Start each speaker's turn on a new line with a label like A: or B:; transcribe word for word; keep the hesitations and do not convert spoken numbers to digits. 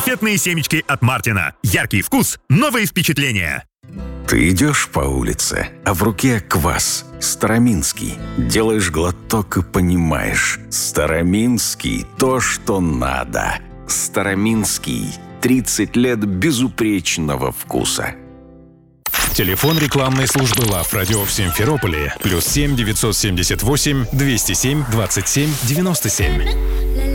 A: Конфетные семечки от Мартина. Яркий вкус, новые впечатления.
B: Ты идешь по улице, а в руке квас. Староминский. Делаешь глоток и понимаешь. Староминский – то, что надо. Староминский. тридцать лет безупречного вкуса.
C: Телефон рекламной службы Love Radio в Симферополе. Плюс семь девятьсот семьдесят восемь двести семь двадцать семь девяносто семь.